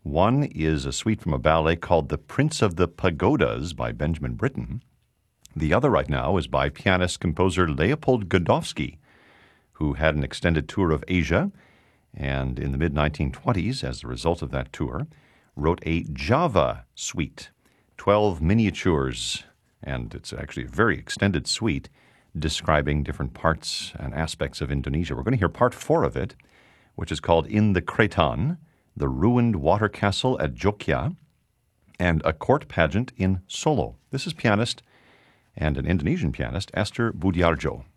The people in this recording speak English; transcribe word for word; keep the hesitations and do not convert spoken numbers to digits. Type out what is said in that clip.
One is a suite from a ballet called The Prince of the Pagodas by Benjamin Britten. The other right now is by pianist-composer Leopold Godowsky, who had an extended tour of Asia, and in the mid nineteen twenties, as a result of that tour, wrote a Java suite, twelve miniatures, and it's actually a very extended suite, describing different parts and aspects of Indonesia. We're going to hear part four of it, which is called In the Kretan, the ruined water castle at Jogja, and a court pageant in Solo. This is pianist and an Indonesian pianist, Esther Budiarjo.